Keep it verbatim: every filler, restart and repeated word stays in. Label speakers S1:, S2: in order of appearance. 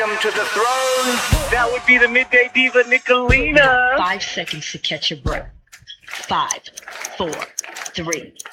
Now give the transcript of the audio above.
S1: him to the throne. That would be the midday diva Nicolina.
S2: Five seconds to catch your breath. Five, four, three,